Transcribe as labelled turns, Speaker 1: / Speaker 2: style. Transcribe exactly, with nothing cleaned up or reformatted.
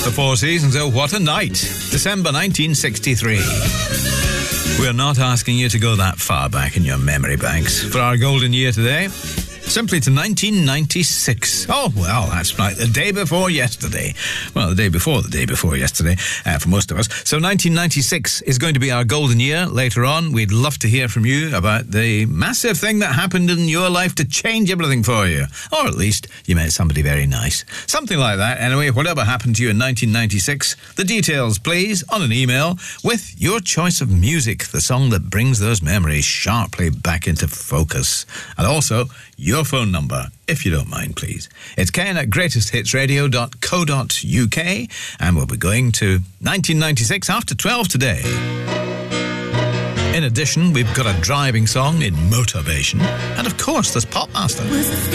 Speaker 1: The Four Seasons, oh, what a night. December nineteen sixty-three. We're not asking you to go that far back in your memory banks for our golden year today. Simply to nineteen ninety-six. Oh, well, that's like the day before yesterday. Well, the day before the day before yesterday, uh, for most of us. So nineteen ninety-six is going to be our golden year later on. We'd love to hear from you about the massive thing that happened in your life to change everything for you. Or at least you met somebody very nice. Something like that. Anyway, whatever happened to you in nineteen ninety-six, the details, please, on an email with your choice of music, the song that brings those memories sharply back into focus. And also, your phone number, if you don't mind, please. It's Ken at greatest hits radio dot co dot uk, and we'll be going to nineteen ninety-six after twelve today. In addition, we've got a driving song in Motivation, and of course, there's Popmaster.